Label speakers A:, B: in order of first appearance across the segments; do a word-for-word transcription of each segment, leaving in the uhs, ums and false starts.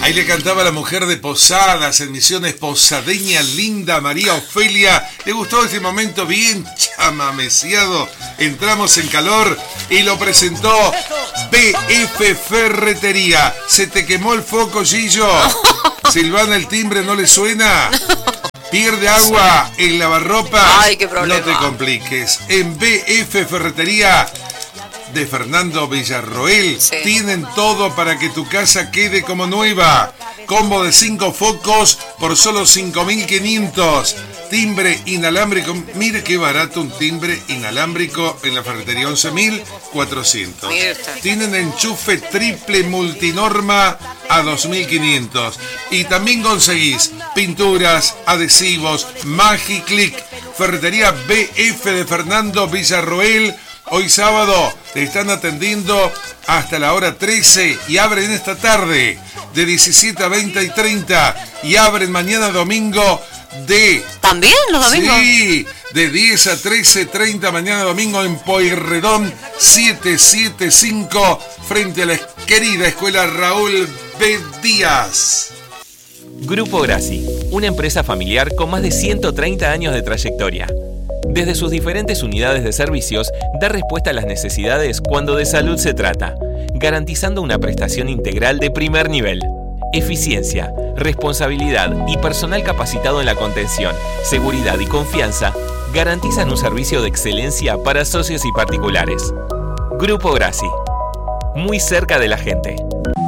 A: Ahí le cantaba la mujer de Posadas, en Misiones posadeña, linda María Ofelia. Le gustó este momento bien chamameciado. Entramos en calor y lo presentó B F Ferretería. ¿Se te quemó el foco, Gillo? ¿Silvana el timbre no le suena? ¿Pierde agua en lavarropas?
B: Ay, qué problema.
A: No te compliques. En B F Ferretería de Fernando Villarroel, sí, tienen todo para que tu casa quede como nueva. Combo de cinco focos por solo cinco mil quinientos. Timbre inalámbrico. Mire qué barato un timbre inalámbrico en la ferretería, once mil cuatrocientos. Tienen enchufe triple multinorma a dos mil quinientos. Y también conseguís pinturas, adhesivos, Magiclick. Ferretería B F de Fernando Villarroel. Hoy sábado te están atendiendo hasta la hora trece y abren esta tarde de diecisiete a veinte y treinta y abren mañana domingo de...
B: ¿También los domingos?
A: Sí, de diez a trece treinta mañana domingo en Pueyrredón setecientos setenta y cinco frente a la querida Escuela Raúl B. Díaz.
C: Grupo Grassi, una empresa familiar con más de ciento treinta años de trayectoria. Desde sus diferentes unidades de servicios, da respuesta a las necesidades cuando de salud se trata, garantizando una prestación integral de primer nivel. Eficiencia, responsabilidad y personal capacitado en la contención, seguridad y confianza garantizan un servicio de excelencia para socios y particulares. Grupo Grassi, muy cerca de la gente.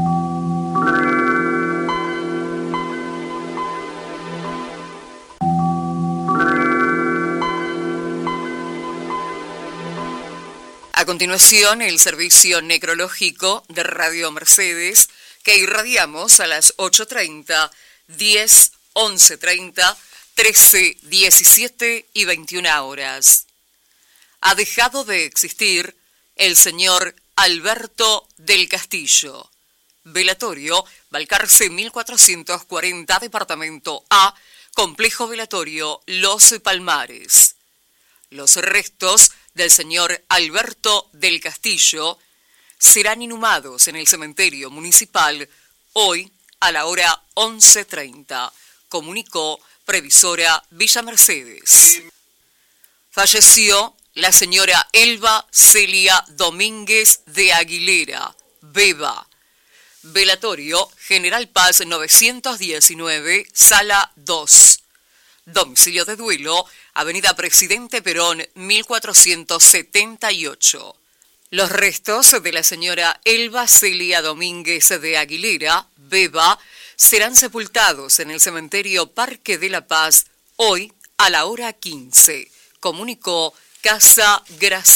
B: A continuación, el servicio necrológico de Radio Mercedes, que irradiamos a las ocho treinta, diez, once treinta, trece, diecisiete y veintiuna horas. Ha dejado de existir el señor Alberto del Castillo. Velatorio, Balcarce mil cuatrocientos cuarenta, Departamento A, Complejo Velatorio Los Palmares. Los restos del señor Alberto del Castillo serán inhumados en el cementerio municipal hoy a la hora once treinta, comunicó Previsora Villa Mercedes. Falleció la señora Elba Celia Domínguez de Aguilera, Beba. Velatorio General Paz novecientos diecinueve, Sala dos. Domicilio de duelo, Avenida Presidente Perón, mil cuatrocientos setenta y ocho. Los restos de la señora Elba Celia Domínguez de Aguilera, Beba, serán sepultados en el cementerio Parque de la Paz hoy a la hora quince, comunicó Casa Graciela.